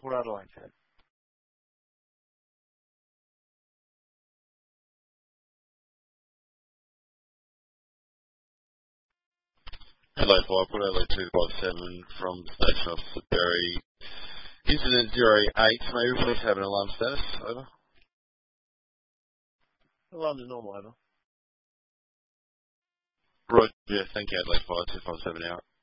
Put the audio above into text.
Port Adelaide. Hello, 5, Port Adelaide 257 from Station Officer Berry. Incident 08, may we please have an alarm status? Over. Alarm is normal, over. Roger, thank you, Adelaide 5, 257 out.